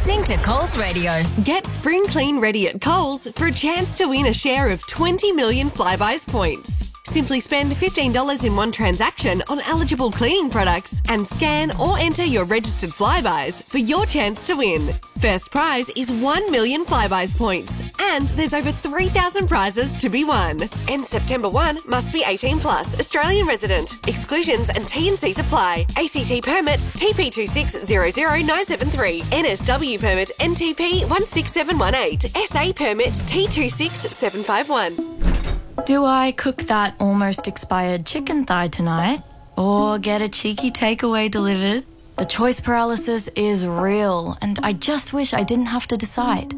listening to Coles Radio. Get Spring Clean ready at Coles for a chance to win a share of 20 million Flybuys points. Simply spend $15 in one transaction on eligible cleaning products and scan or enter your registered Flybuys for your chance to win. First prize is 1 million Flybuys points, and there's over 3,000 prizes to be won. End September 1, must be 18 plus, Australian resident. Exclusions and T&Cs apply. ACT permit TP2600973, NSW permit NTP 16718, SA permit T26751. Do I cook that almost expired chicken thigh tonight or get a cheeky takeaway delivered? The choice paralysis is real and I just wish I didn't have to decide.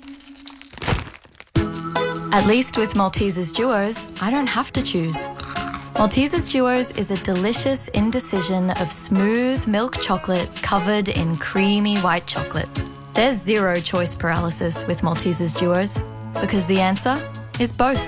At least with Maltesers Duos, I don't have to choose. Maltesers Duos is a delicious indecision of smooth milk chocolate covered in creamy white chocolate. There's zero choice paralysis with Maltesers Duos because the answer is both.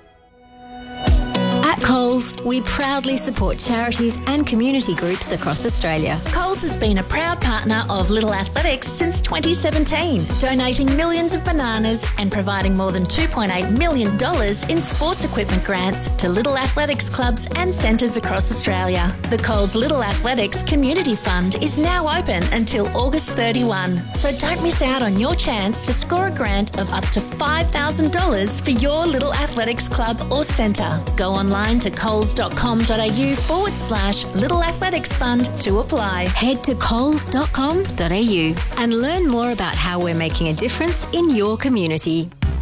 At Coles, we proudly support charities and community groups across Australia. Coles has been a proud partner of Little Athletics since 2017, donating millions of bananas and providing more than $2.8 million in sports equipment grants to Little Athletics clubs and centres across Australia. The Coles Little Athletics Community Fund is now open until August 31, so don't miss out on your chance to score a grant of up to $5,000 for your Little Athletics club or centre. Go online to coles.com.au/Little Athletics Fund to apply. Head to coles.com.au and learn more about how we're making a difference in your community.